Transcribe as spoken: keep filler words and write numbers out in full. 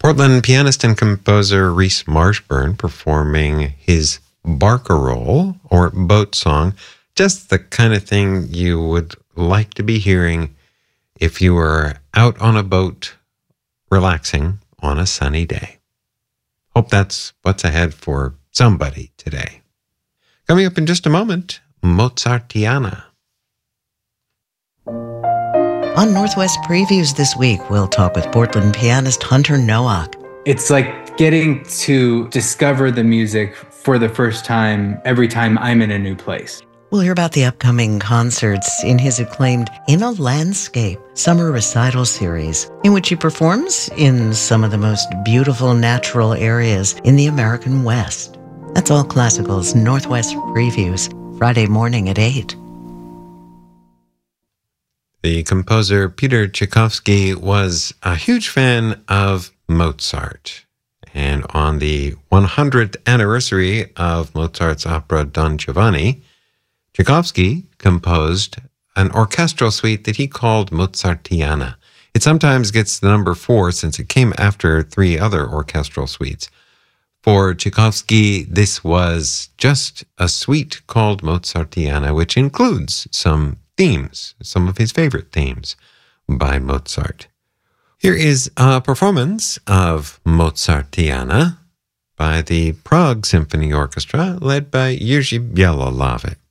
Portland pianist and composer Reese Marshburn performing his barcarolle, or boat song, just the kind of thing you would like to be hearing if you were out on a boat relaxing on a sunny day. Hope that's what's ahead for somebody today. Coming up in just a moment, Mozartiana. On Northwest Previews this week, we'll talk with Portland pianist Hunter Nowak. It's like getting to discover the music for the first time every time I'm in a new place. We'll hear about the upcoming concerts in his acclaimed In a Landscape summer recital series, in which he performs in some of the most beautiful natural areas in the American West. That's All Classical's Northwest Previews, Friday morning at eight. The composer Peter Tchaikovsky was a huge fan of Mozart. And on the one hundredth anniversary of Mozart's opera Don Giovanni, Tchaikovsky composed an orchestral suite that he called Mozartiana. It sometimes gets the number four since it came after three other orchestral suites. For Tchaikovsky, this was just a suite called Mozartiana, which includes some themes, some of his favorite themes by Mozart. Here is a performance of Mozartiana by the Prague Symphony Orchestra, led by Jiří Bělohlávek.